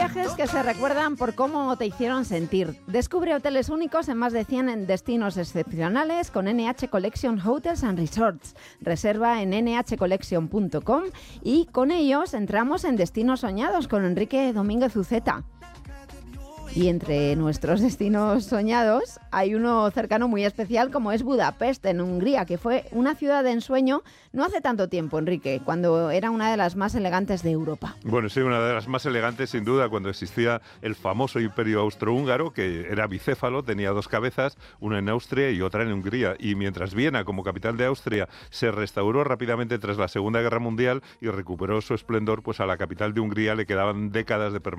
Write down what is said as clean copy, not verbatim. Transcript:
viajes que se recuerdan por cómo te hicieron sentir. Descubre hoteles únicos en más de 100 destinos excepcionales con NH Collection Hotels and Resorts. Reserva en nhcollection.com y con ellos entramos en Destinos Soñados con Enrique Domínguez Uceta. Y entre nuestros destinos soñados hay uno cercano muy especial como es Budapest, en Hungría, que fue una ciudad de ensueño no hace tanto tiempo, Enrique, cuando era una de las más elegantes de Europa. Bueno, sí, una de las más elegantes sin duda, cuando existía el famoso Imperio Austrohúngaro, que era bicéfalo, tenía dos cabezas, una en Austria y otra en Hungría. Y mientras Viena, como capital de Austria, se restauró rápidamente tras la Segunda Guerra Mundial y recuperó su esplendor, pues a la capital de Hungría le quedaban décadas de permanencia